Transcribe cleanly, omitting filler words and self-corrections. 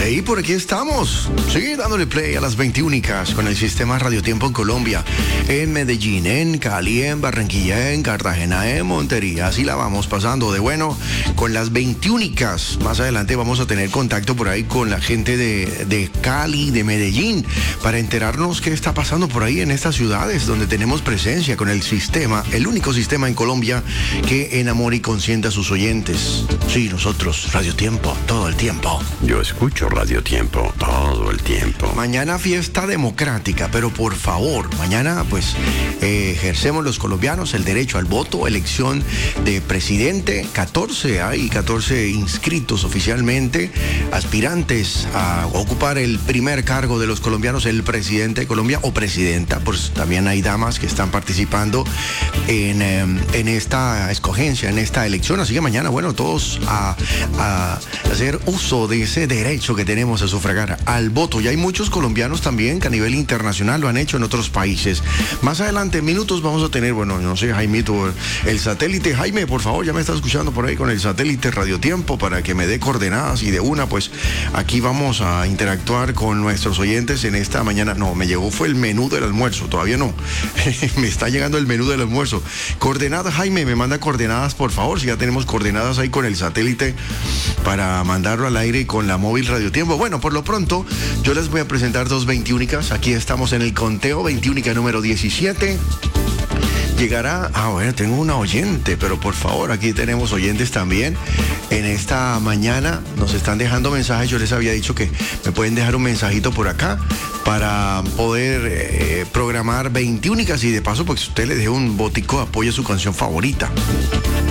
Hey, por aquí estamos. Sí, dándole play a las 21 con el sistema Radio Tiempo en Colombia, en Medellín, en Cali, en Barranquilla, en Cartagena, en Montería. Así la vamos pasando de bueno con las 21. Más adelante vamos a tener contacto por ahí con la gente de Cali, de Medellín, para enterarnos qué está pasando por ahí en estas ciudades donde tenemos presencia con el sistema, el único sistema en Colombia que enamora y consiente a sus oyentes. Sí, nosotros, Radio Tiempo, todo el tiempo. Yo escucho Radio Tiempo todo el tiempo. Mañana fiesta democrática, pero por favor, mañana pues ejercemos los colombianos el derecho al voto, elección de presidente, 14 inscritos oficialmente, aspirantes a ocupar el primer cargo de los colombianos, el presidente de Colombia o presidenta, pues también hay damas que están participando en esta escogencia, en esta elección, así que mañana, bueno, todos a hacer uso de ese derecho que tenemos a sufragar al voto. Y hay muchos colombianos también que a nivel internacional lo han hecho en otros países. Más adelante, en minutos, vamos a tener, bueno, no sé, Jaimito, el satélite. Jaime, por favor, ya me está escuchando por ahí con el satélite Radio Tiempo para que me dé coordenadas y de una, pues aquí vamos a interactuar con nuestros oyentes en esta mañana. No, me llegó fue el menú del almuerzo, todavía no. Me está llegando el menú del almuerzo. Coordenadas, Jaime, me manda coordenadas, por favor, si ya tenemos coordenadas ahí con el satélite para mandarlo al aire con la móvil Radio Tiempo. Bueno, por lo pronto, yo les voy a presentar dos 21. Aquí estamos en el conteo 21 número 17. Llegará, bueno, tengo una oyente, pero por favor, aquí tenemos oyentes también. En esta mañana nos están dejando mensajes. Yo les había dicho que me pueden dejar un mensajito por acá para poder programar 21 y de paso, pues usted le deje un botico de apoyo a su canción favorita.